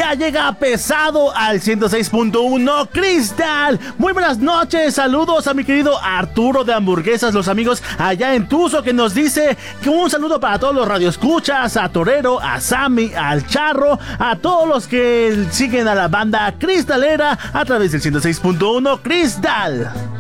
ya llega pesado al 106.1 Cristal. Muy buenas noches, saludos a mi querido Arturo de Hamburguesas, los amigos allá en Tuzo, que nos dice que un saludo para todos los radioescuchas, a Torero, a Sammy, al Charro, a todos los que siguen a la banda cristalera a través del 106.1 Cristal.